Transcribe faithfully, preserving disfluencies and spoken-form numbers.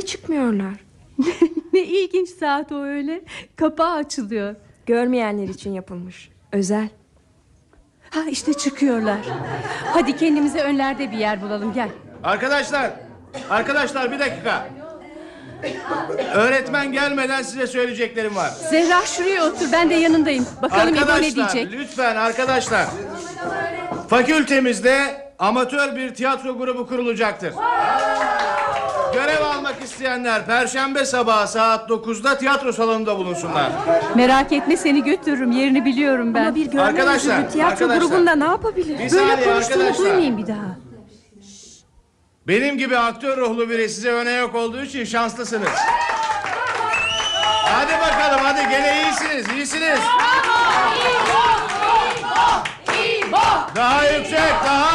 çıkmıyorlar. Ne ilginç saat o öyle. Kapağı açılıyor. Görmeyenler için yapılmış. Özel. Ha işte çıkıyorlar. Hadi kendimize önlerde bir yer bulalım, gel. Arkadaşlar, arkadaşlar bir dakika. Öğretmen gelmeden size söyleyeceklerim var. Zehra şuraya otur, ben de yanındayım. Bakalım İbo ne Arkadaşlar, diyecek. lütfen arkadaşlar. Fakültemizde amatör bir tiyatro grubu kurulacaktır. Görev almak isteyenler Perşembe sabahı saat dokuzda tiyatro salonunda bulunsunlar. Merak etme, seni götürürüm, yerini biliyorum ben. Ama bir görme Arkadaşlar, özürlü tiyatro arkadaşlar. grubunda ne yapabilir? Bir Böyle saniye konuştuğunu arkadaşlar. duymayayım bir daha. Benim gibi aktör ruhlu biri size öne yok olduğu için şanslısınız. Hadi bakalım, hadi gene iyisiniz, iyisiniz. Daha yüksek, daha.